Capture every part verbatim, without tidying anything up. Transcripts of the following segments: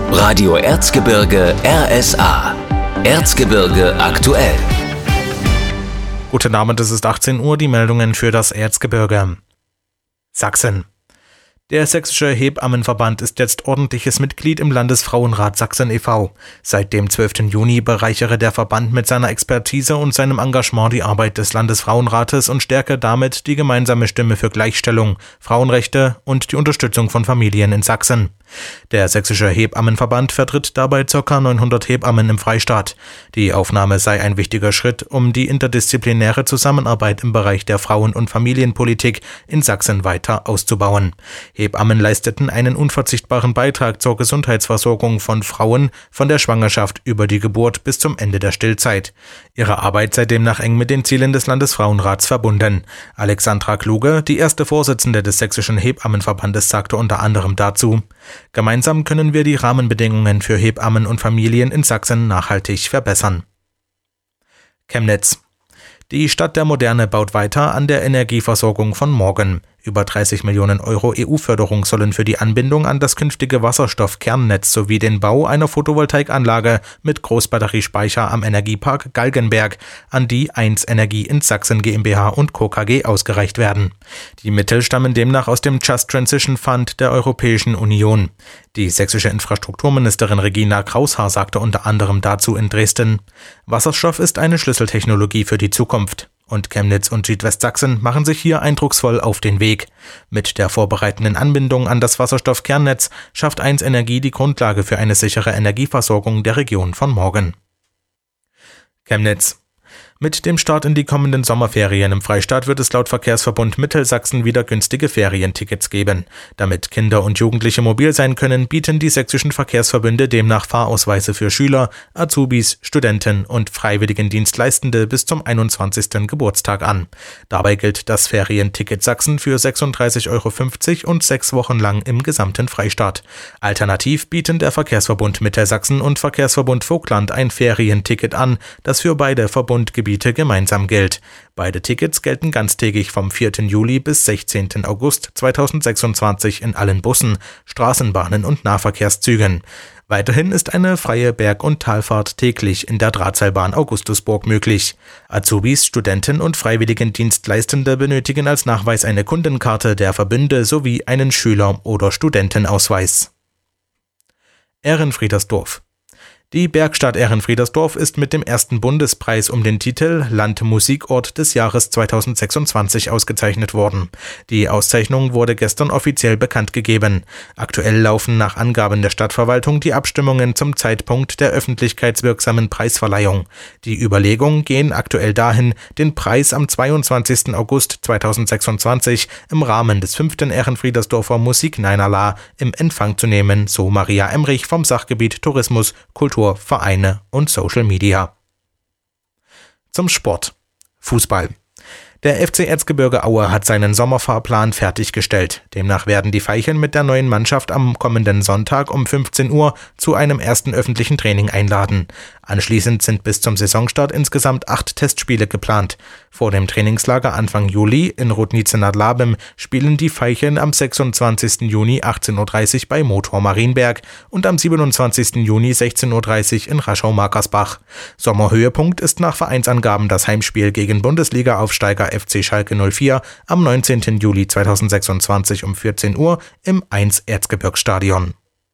Radio Erzgebirge R S A. Erzgebirge aktuell. Guten Abend, es ist achtzehn Uhr, die Meldungen für das Erzgebirge. Sachsen. Der Sächsische Hebammenverband ist jetzt ordentliches Mitglied im Landesfrauenrat Sachsen e V Seit dem zwölften Juni bereichere der Verband mit seiner Expertise und seinem Engagement die Arbeit des Landesfrauenrates und stärke damit die gemeinsame Stimme für Gleichstellung, Frauenrechte und die Unterstützung von Familien in Sachsen. Der Sächsische Hebammenverband vertritt dabei ca. neunhundert Hebammen im Freistaat. Die Aufnahme sei ein wichtiger Schritt, um die interdisziplinäre Zusammenarbeit im Bereich der Frauen- und Familienpolitik in Sachsen weiter auszubauen. Hebammen leisteten einen unverzichtbaren Beitrag zur Gesundheitsversorgung von Frauen von der Schwangerschaft über die Geburt bis zum Ende der Stillzeit. Ihre Arbeit sei demnach eng mit den Zielen des Landesfrauenrats verbunden. Alexandra Kluge, die erste Vorsitzende des Sächsischen Hebammenverbandes, sagte unter anderem dazu: Gemeinsam können wir die Rahmenbedingungen für Hebammen und Familien in Sachsen nachhaltig verbessern. Chemnitz. Die Stadt der Moderne baut weiter an der Energieversorgung von morgen. Über dreißig Millionen Euro E U-Förderung sollen für die Anbindung an das künftige Wasserstoffkernnetz sowie den Bau einer Photovoltaikanlage mit Großbatteriespeicher am Energiepark Galgenberg an die eins Energie in Sachsen GmbH und Co. K G ausgereicht werden. Die Mittel stammen demnach aus dem Just Transition Fund der Europäischen Union. Die sächsische Infrastrukturministerin Regina Kraushaar sagte unter anderem dazu in Dresden: Wasserstoff ist eine Schlüsseltechnologie für die Zukunft. Und Chemnitz und Südwestsachsen machen sich hier eindrucksvoll auf den Weg. Mit der vorbereitenden Anbindung an das Wasserstoffkernnetz schafft eins Energie die Grundlage für eine sichere Energieversorgung der Region von morgen. Chemnitz. Mit dem Start in die kommenden Sommerferien im Freistaat wird es laut Verkehrsverbund Mittelsachsen wieder günstige Ferientickets geben. Damit Kinder und Jugendliche mobil sein können, bieten die sächsischen Verkehrsverbünde demnach Fahrausweise für Schüler, Azubis, Studenten und Freiwilligendienstleistende bis zum einundzwanzigsten Geburtstag an. Dabei gilt das Ferienticket Sachsen für sechsunddreißig Euro fünfzig und sechs Wochen lang im gesamten Freistaat. Alternativ bieten der Verkehrsverbund Mittelsachsen und Verkehrsverbund Vogtland ein Ferienticket an, das für beide Verbundgebiete gemeinsam gilt. Beide Tickets gelten ganztägig vom vierten Juli bis sechzehnten August zweitausendsechsundzwanzig in allen Bussen, Straßenbahnen und Nahverkehrszügen. Weiterhin ist eine freie Berg- und Talfahrt täglich in der Drahtseilbahn Augustusburg möglich. Azubis, Studenten und Freiwilligendienstleistende benötigen als Nachweis eine Kundenkarte der Verbünde sowie einen Schüler- oder Studentenausweis. Ehrenfriedersdorf. Die Bergstadt Ehrenfriedersdorf ist mit dem ersten Bundespreis um den Titel Landmusikort des Jahres zweitausendsechsundzwanzig ausgezeichnet worden. Die Auszeichnung wurde gestern offiziell bekannt gegeben. Aktuell laufen nach Angaben der Stadtverwaltung die Abstimmungen zum Zeitpunkt der öffentlichkeitswirksamen Preisverleihung. Die Überlegungen gehen aktuell dahin, den Preis am zweiundzwanzigsten August zweitausendsechsundzwanzig im Rahmen des fünften Ehrenfriedersdorfer Musikneinala im Empfang zu nehmen, so Maria Emrich vom Sachgebiet Tourismus, Kultur, Vereine und Social Media. Zum Sport. Fußball. Der F C Erzgebirge Aue hat seinen Sommerfahrplan fertiggestellt. Demnach werden die Veilchen mit der neuen Mannschaft am kommenden Sonntag um fünfzehn Uhr zu einem ersten öffentlichen Training einladen. Anschließend sind bis zum Saisonstart insgesamt acht Testspiele geplant. Vor dem Trainingslager Anfang Juli in Rudnice nad Labem spielen die Veilchen am sechsundzwanzigsten Juni achtzehn Uhr dreißig bei Motor Marienberg und am siebenundzwanzigsten Juni sechzehn Uhr dreißig in Raschau-Markersbach. Sommerhöhepunkt ist nach Vereinsangaben das Heimspiel gegen Bundesliga-Aufsteiger F C Schalke null vier am neunzehnten Juli zweitausendsechsundzwanzig um vierzehn Uhr im eins Erzgebirgsstadion.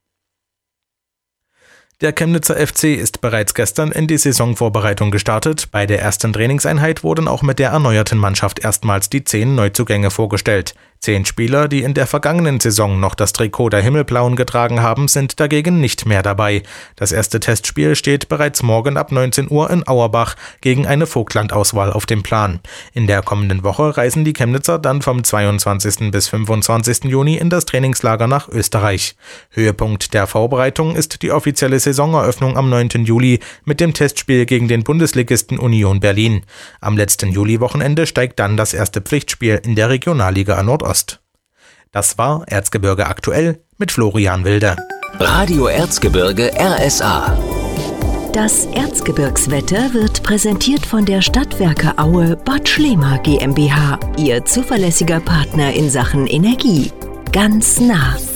Der Chemnitzer F C ist bereits gestern in die Saisonvorbereitung gestartet. Bei der ersten Trainingseinheit wurden auch mit der erneuerten Mannschaft erstmals die zehn Neuzugänge vorgestellt. Zehn Spieler, die in der vergangenen Saison noch das Trikot der Himmelblauen getragen haben, sind dagegen nicht mehr dabei. Das erste Testspiel steht bereits morgen ab neunzehn Uhr in Auerbach gegen eine Vogtland-Auswahl auf dem Plan. In der kommenden Woche reisen die Chemnitzer dann vom zweiundzwanzigsten bis fünfundzwanzigsten Juni in das Trainingslager nach Österreich. Höhepunkt der Vorbereitung ist die offizielle Saisoneröffnung am neunten Juli mit dem Testspiel gegen den Bundesligisten Union Berlin. Am letzten Juliwochenende steigt dann das erste Pflichtspiel in der Regionalliga Nordost. Das war Erzgebirge aktuell mit Florian Wilde. Radio Erzgebirge R S A. Das Erzgebirgswetter wird präsentiert von der Stadtwerke Aue Bad Schlema GmbH, Ihr zuverlässiger Partner in Sachen Energie. Ganz nah.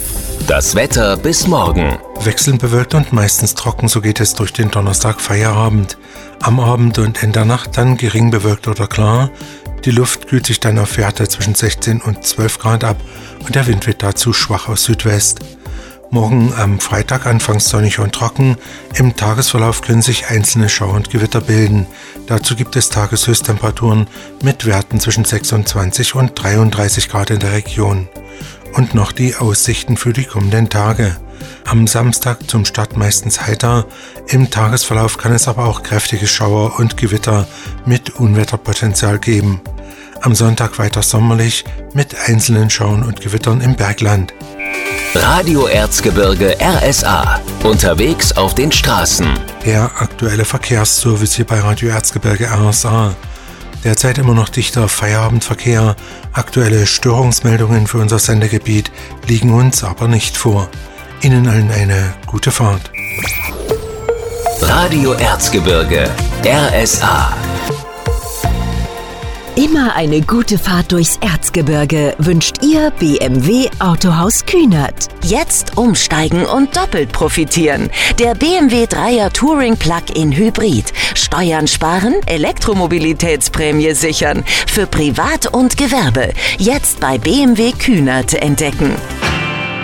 Das Wetter bis morgen. Wechselnd bewölkt und meistens trocken, so geht es durch den Donnerstag Feierabend. Am Abend und in der Nacht dann gering bewölkt oder klar. Die Luft kühlt sich dann auf Werte zwischen sechzehn und zwölf Grad ab und der Wind wird dazu schwach aus Südwest. Morgen am Freitag anfangs sonnig und trocken. Im Tagesverlauf können sich einzelne Schauer und Gewitter bilden. Dazu gibt es Tageshöchsttemperaturen mit Werten zwischen sechsundzwanzig und dreiunddreißig Grad in der Region. Und noch die Aussichten für die kommenden Tage. Am Samstag zum Start meistens heiter. Im Tagesverlauf kann es aber auch kräftige Schauer und Gewitter mit Unwetterpotenzial geben. Am Sonntag weiter sommerlich mit einzelnen Schauern und Gewittern im Bergland. Radio Erzgebirge R S A. Unterwegs auf den Straßen. Der aktuelle Verkehrsservice hier bei Radio Erzgebirge R S A. Derzeit immer noch dichter Feierabendverkehr. Aktuelle Störungsmeldungen für unser Sendegebiet liegen uns aber nicht vor. Ihnen allen eine gute Fahrt. Radio Erzgebirge R S A. Immer eine gute Fahrt durchs Erzgebirge wünscht Ihr B M W Autohaus Kühnert. Jetzt umsteigen und doppelt profitieren. Der B M W Dreier Touring Plug-in Hybrid. Steuern sparen, Elektromobilitätsprämie sichern. Für Privat und Gewerbe. Jetzt bei B M W Kühnert entdecken.